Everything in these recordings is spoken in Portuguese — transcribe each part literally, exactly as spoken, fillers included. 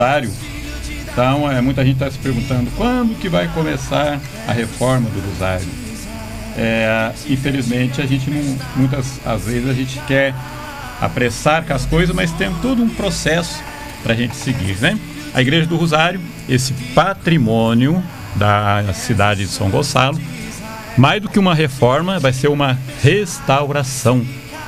Rosário. Então, é, muita gente está se perguntando quando que vai começar a reforma do Rosário. É, infelizmente, a gente não, muitas às vezes a gente quer apressar com as coisas, mas tem todo um processo para a gente seguir, né? A Igreja do Rosário, esse patrimônio da cidade de São Gonçalo, mais do que uma reforma, vai ser uma restauração.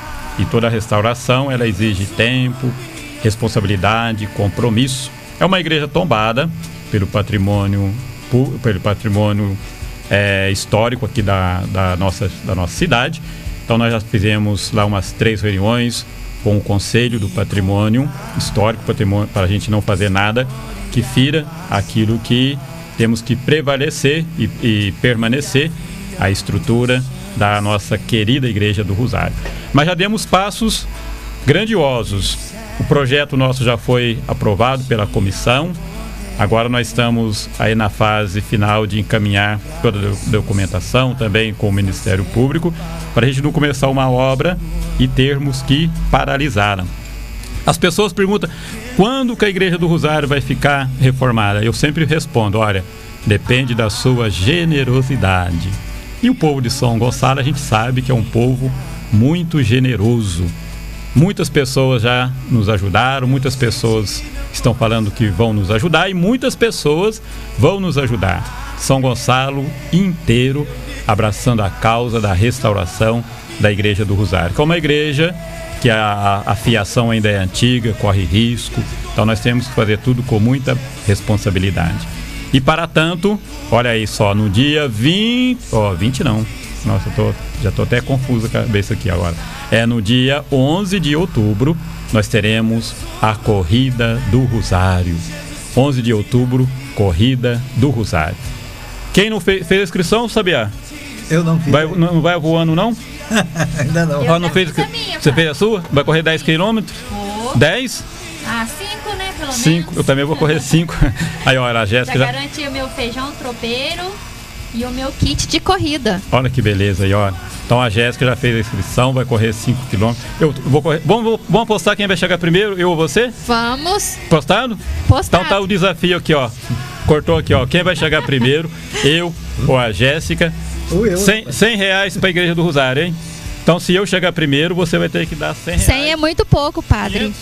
E toda restauração, ela exige tempo, responsabilidade, compromisso. É uma igreja tombada pelo patrimônio, pelo patrimônio é, histórico aqui da, da, nossa, da nossa cidade. Então nós já fizemos lá umas três reuniões com o Conselho do Patrimônio Histórico, patrimônio, para a gente não fazer nada que fira aquilo que temos que prevalecer e, e permanecer, a estrutura da nossa querida Igreja do Rosário. Mas já demos passos grandiosos. O projeto nosso já foi aprovado pela comissão. Agora nós estamos aí na fase final de encaminhar toda a documentação também com o Ministério Público, para a gente não começar uma obra e termos que paralisá-la. As pessoas perguntam, quando que a Igreja do Rosário vai ficar reformada? Eu sempre respondo, olha, depende da sua generosidade. E o povo de São Gonçalo, a gente sabe que é um povo muito generoso. Muitas pessoas já nos ajudaram, muitas pessoas estão falando que vão nos ajudar e muitas pessoas vão nos ajudar. São Gonçalo inteiro abraçando a causa da restauração da Igreja do Rosário, que é uma igreja que a, a fiação ainda é antiga, corre risco, então nós temos que fazer tudo com muita responsabilidade. E para tanto, olha aí só, no dia vinte, ó, oh, vinte não, nossa, eu tô, já estou até confuso a cabeça aqui agora. É no dia onze de outubro, nós teremos a Corrida do Rosário. onze de outubro, Corrida do Rosário. Quem não fez, fez a inscrição, Sabiá? Eu não fiz. Vai, não vai voando, não? Ainda não. Eu não fez, a minha, você fez a sua? Vai correr dez quilômetros? Oh. dez? Ah, cinco, né, pelo cinco. menos. Eu também vou correr cinco. Aí, olha, a Jéssica já... já... garanti o meu feijão tropeiro e o meu kit de corrida. Olha que beleza aí, olha. Então a Jéssica já fez a inscrição, vai correr cinco quilômetros. Eu vou correr. Vamos, vamos apostar quem vai chegar primeiro, eu ou você? Vamos. Postado? Postado. Então tá o desafio aqui, ó. Cortou aqui, ó. Quem vai chegar primeiro, eu ou a Jéssica. cem reais para a Igreja do Rosário, hein? Então se eu chegar primeiro, você vai ter que dar cem reais. cem é muito pouco, padre. quinhentos.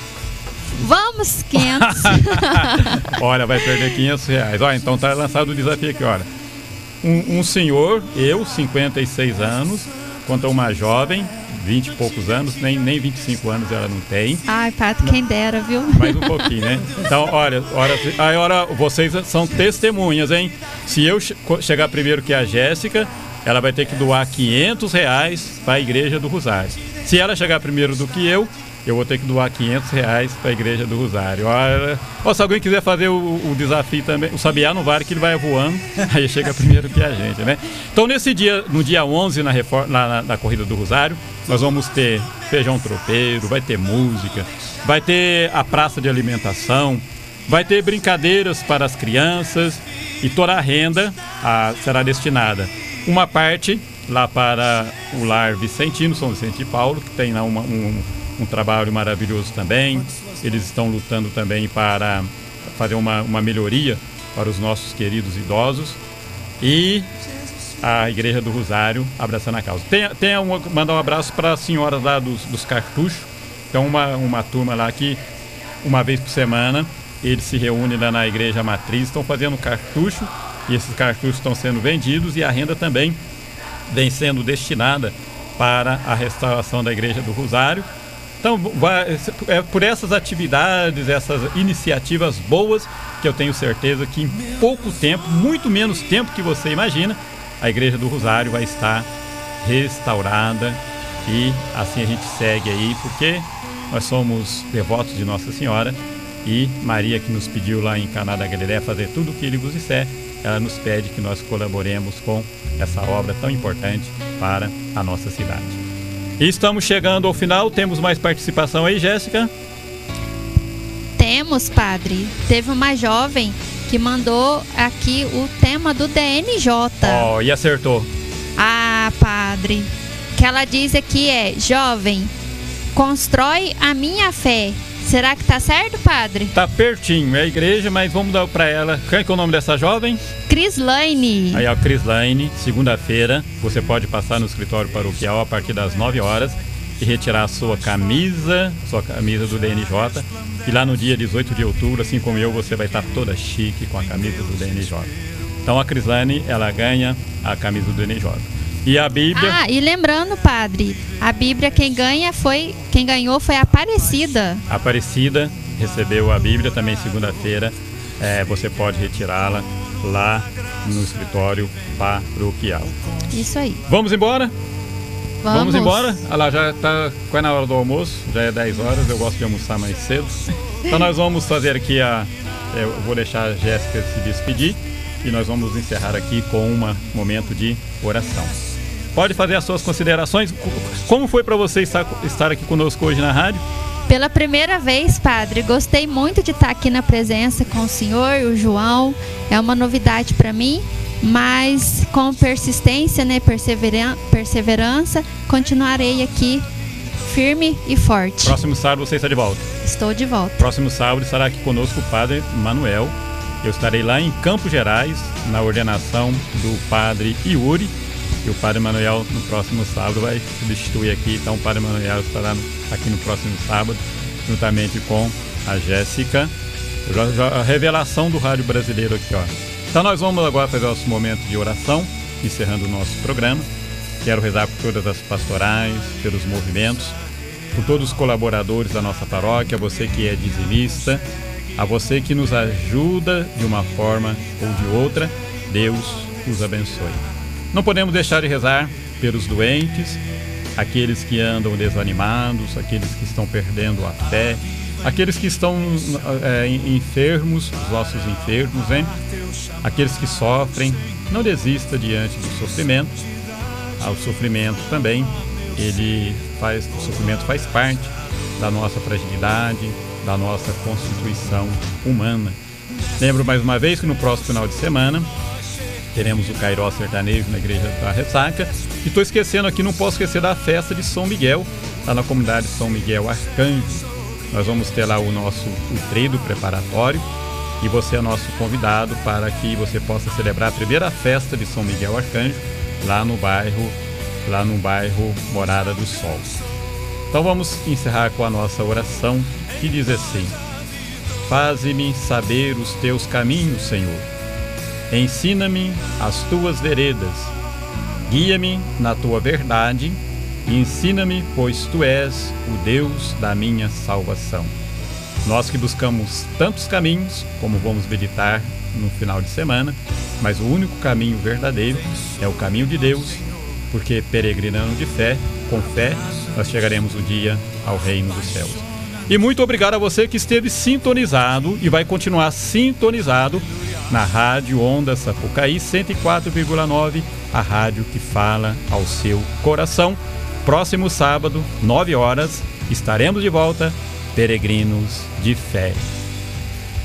Vamos, quinhentos. Olha, vai perder quinhentos reais. Olha, então tá lançado o desafio aqui, olha. Um, um senhor, eu, cinquenta e seis anos, contra uma jovem, vinte e poucos anos, nem, nem vinte e cinco anos ela não tem. Ai, Pato, quem dera, viu? Mais um pouquinho, né? Então, olha, olha, aí, olha, vocês são testemunhas, hein? Se eu che chegar primeiro que a Jéssica, ela vai ter que doar quinhentos reais para a Igreja do Rosário. Se ela chegar primeiro do que eu, eu vou ter que doar quinhentos reais para a Igreja do Rosário. Olha, ó, se alguém quiser fazer o, o desafio também, o Sabiá não vale que ele vai voando, aí chega primeiro que a gente, né? Então, nesse dia, no dia onze, na, reforma, na, na, na Corrida do Rosário, nós vamos ter feijão tropeiro, vai ter música, vai ter a praça de alimentação, vai ter brincadeiras para as crianças e toda a renda a, será destinada. Uma parte lá para o Lar Vicentino, São Vicente de Paulo, que tem lá uma, um... um trabalho maravilhoso também. Eles estão lutando também para fazer uma, uma melhoria para os nossos queridos idosos. E a Igreja do Rosário abraçando a causa. Tem, tem um, mandar um abraço para as senhoras lá dos, dos cartuchos. Então uma, uma turma lá que uma vez por semana eles se reúnem lá na Igreja Matriz, estão fazendo cartucho e esses cartuchos estão sendo vendidos e a renda também vem sendo destinada para a restauração da Igreja do Rosário. Então, vai, é por essas atividades, essas iniciativas boas, que eu tenho certeza que em pouco tempo, muito menos tempo que você imagina, a Igreja do Rosário vai estar restaurada e assim a gente segue aí, porque nós somos devotos de Nossa Senhora e Maria, que nos pediu lá em Caná da Galileia fazer tudo o que Ele vos disser, ela nos pede que nós colaboremos com essa obra tão importante para a nossa cidade. E estamos chegando ao final. Temos mais participação aí, Jéssica? Temos, padre. Teve uma jovem que mandou aqui o tema do D N J. Ó, oh, e acertou. Ah, padre. Que ela diz aqui é: jovem, constrói a minha fé. Será que tá certo, padre? Tá pertinho, é a igreja, mas vamos dar para ela. Qual é, que é o nome dessa jovem? Crislaine. Aí a Crislaine, segunda-feira, você pode passar no escritório paroquial a partir das nove horas e retirar a sua camisa, sua camisa do D N J. E lá no dia dezoito de outubro, assim como eu, você vai estar toda chique com a camisa do D N J. Então a Crislaine, ela ganha a camisa do D N J. E a Bíblia... Ah, e lembrando, padre, a Bíblia quem ganha foi, quem ganhou foi a Aparecida. A Aparecida recebeu a Bíblia também segunda-feira. É, você pode retirá-la lá no escritório paroquial. Isso aí. Vamos embora? Vamos, Vamos embora? Ah lá, já está quase na hora do almoço, já é dez horas, eu gosto de almoçar mais cedo. Então nós vamos fazer aqui a... Eu vou deixar a Jéssica se despedir e nós vamos encerrar aqui com um momento de oração. Pode fazer as suas considerações. Como foi para você estar, estar aqui conosco hoje na rádio? Pela primeira vez, padre, gostei muito de estar aqui na presença com o senhor, o João. É uma novidade para mim, mas com persistência, né, perseveran- perseverança, continuarei aqui firme e forte. Próximo sábado você está de volta. Estou de volta. Próximo sábado estará aqui conosco o padre Manuel. Eu estarei lá em Campos Gerais, na ordenação do padre Yuri. E o Padre Manuel no próximo sábado vai substituir aqui. Então o Padre Manuel estará aqui no próximo sábado, juntamente com a Jéssica. A revelação do rádio brasileiro aqui, ó. Então nós vamos agora fazer o nosso momento de oração, encerrando o nosso programa. Quero rezar por todas as pastorais, pelos movimentos, por todos os colaboradores da nossa paróquia, você que é dizimista, a você que nos ajuda de uma forma ou de outra. Deus os abençoe. Não podemos deixar de rezar pelos doentes, aqueles que andam desanimados, aqueles que estão perdendo a fé, aqueles que estão é, enfermos, os nossos enfermos, hein? Aqueles que sofrem. Não desista diante do sofrimento. Ah, o sofrimento também, ele faz, o sofrimento faz parte da nossa fragilidade, da nossa constituição humana. Lembro mais uma vez que no próximo final de semana teremos o Cairó Sertanejo na Igreja da Ressaca. E estou esquecendo aqui, não posso esquecer da festa de São Miguel, lá na comunidade São Miguel Arcanjo. Nós vamos ter lá o nosso o treino preparatório e você é nosso convidado para que você possa celebrar a primeira festa de São Miguel Arcanjo lá no bairro, lá no bairro Morada do Sol. Então vamos encerrar com a nossa oração que diz assim: faze-me saber os teus caminhos, Senhor. Ensina-me as tuas veredas, guia-me na tua verdade e ensina-me, pois tu és o Deus da minha salvação. Nós que buscamos tantos caminhos, como vamos meditar no final de semana, mas o único caminho verdadeiro é o caminho de Deus, porque peregrinando de fé, com fé, nós chegaremos um dia ao reino dos céus. E muito obrigado a você que esteve sintonizado e vai continuar sintonizado na Rádio Onda Sapucaí cento e quatro vírgula nove, a rádio que fala ao seu coração. Próximo sábado, nove horas, estaremos de volta, peregrinos de fé.